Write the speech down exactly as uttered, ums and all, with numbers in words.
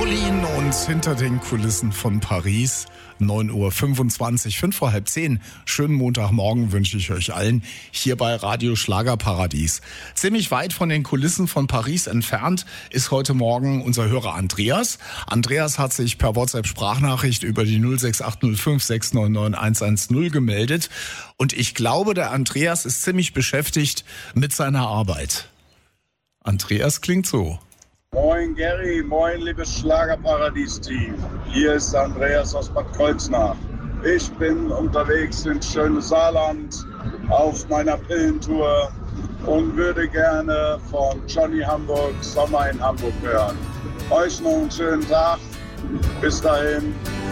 Pauline und hinter den Kulissen von Paris. neun Uhr fünfundzwanzig, fünf vor halb zehn. Schönen Montagmorgen wünsche ich euch allen hier bei Radio Schlagerparadies. Ziemlich weit von den Kulissen von Paris entfernt ist heute Morgen unser Hörer Andreas. Andreas hat sich per WhatsApp-Sprachnachricht über die null sechs acht null fünf sechs neun neun eins eins null gemeldet. Und ich glaube, der Andreas ist ziemlich beschäftigt mit seiner Arbeit. Andreas klingt so. Moin Gary, moin liebes Schlagerparadies-Team. Hier ist Andreas aus Bad Kreuznach. Ich bin unterwegs ins schöne Saarland auf meiner Pillentour und würde gerne von Johnny Hamburg Sommer in Hamburg hören. Euch noch einen schönen Tag. Bis dahin.